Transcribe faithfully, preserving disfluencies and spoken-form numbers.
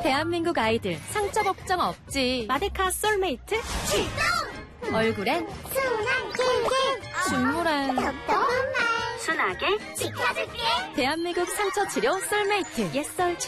대한민국 아이들 상처 걱정 없지. 마데카 솔메이트 출동! 얼굴엔 순한 킹킹 준물한 똑똑한 말 순하게 지켜줄게. 대한민국 상처 치료 솔메이트 옛설